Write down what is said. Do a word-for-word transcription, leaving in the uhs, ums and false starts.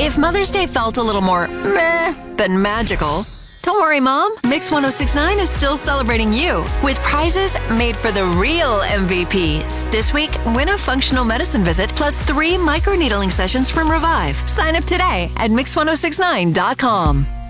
If Mother's Day felt a little more meh than magical, don't worry, Mom. Mix one oh six point nine is still celebrating you with prizes made for the real M V Ps. This week, win a functional medicine visit plus three microneedling sessions from Revive. Sign up today at mix one oh six nine dot com.